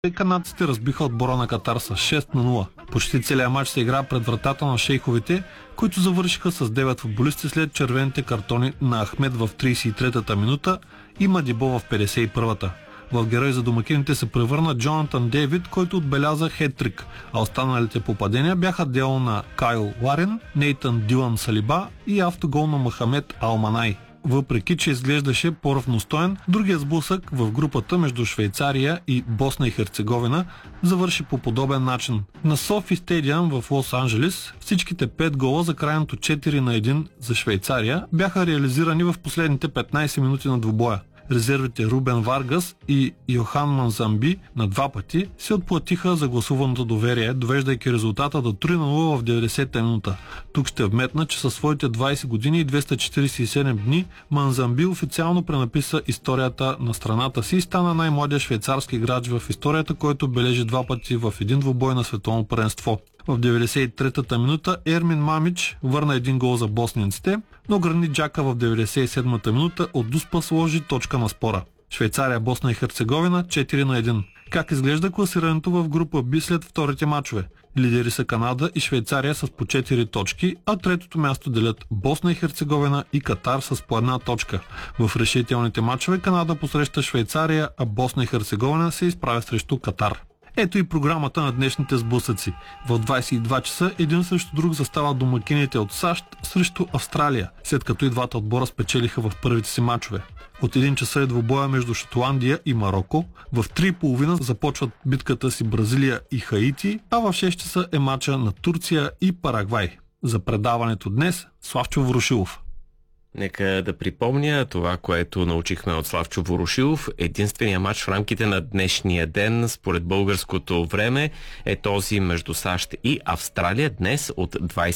Канадците разбиха отбора на Катар с 6-0. Почти целият матч се игра пред вратата на шейховете, които завършиха с 9 футболисти след червените картони на Ахмед в 33-та минута и Мадибо в 51-та. В герой за домакините се превърна Джонатан Дейвид, който отбеляза хеттрик, а останалите попадения бяха дело на Кайл Ларен, Нейтан Дилан Салиба и автогол на Мохамед Алманай. Въпреки че изглеждаше по-равностоен, другия сблъсък в групата между Швейцария и Босна и Херцеговина завърши по подобен начин. На Софи Стадиум в Лос-Анджелес всичките 5 гола за крайното 4-1 за Швейцария бяха реализирани в последните 15 минути на двубоя. Резервите Рубен Варгас и Йохан Манзамби на два пъти се отплатиха за гласуваното доверие, довеждайки резултата до 3-0 в 90-та минута. Тук ще вметна, че със своите 20 години и 247 дни Манзамби официално пренаписа историята на страната си и стана най-младия швейцарски играч в историята, който бележи два пъти в един двубой на световно първенство. В 93-та минута Ермин Мамич върна един гол за босненците, но Гранит Джака в 97-та минута от Дуспа сложи точка на спора. Швейцария, Босна и Херцеговина 4-1. Как изглежда класирането в група Б след вторите мачове? Лидери са Канада и Швейцария с по 4 точки, а третото място делят Босна и Херцеговина и Катар с по една точка. В решителните мачове Канада посреща Швейцария, а Босна и Херцеговина се изправя срещу Катар. Ето и програмата на днешните сблъсъци. В 22 часа един срещу друг застават домакините от САЩ срещу Австралия, след като и двата отбора спечелиха в първите си мачове. От 1 часа е двубоя между Шотландия и Мароко. В 3:30 започват битката си Бразилия и Хаити, а в 6 часа е мача на Турция и Парагвай. За предаването днес Славчо Ворошилов. Нека да припомня това, което научихме от Славчо Ворошилов. Единственият матч в рамките на днешния ден, според българското време, е този между САЩ и Австралия днес от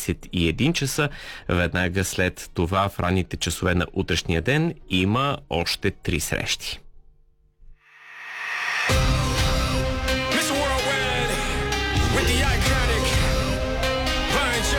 21 часа. Веднага след това в ранните часове на утрешния ден има още 3 срещи.